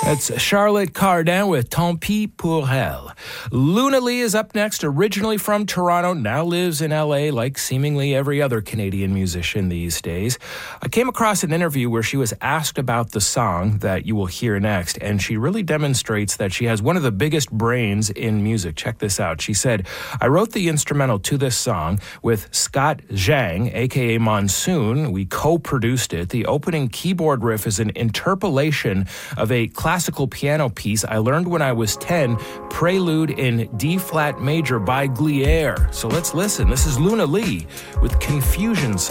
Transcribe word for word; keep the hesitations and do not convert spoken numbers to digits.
That's Charlotte Cardin with Tant pis pour elle. Luna Lee is up next, originally from Toronto, now lives in L A like seemingly every other Canadian musician these days. I came across an interview where she was asked about the song that you will hear next, and she really demonstrates that she has one of the biggest brains in music. Check this out. She said, I wrote the instrumental to this song with Scott Zhang, aka Monsoon. We co-produced it. The opening keyboard riff is an interpolation of a classical piano piece I learned when I was ten, Prelude in D-flat major by Glier. So let's listen. This is Luna Lee with Confusion Song.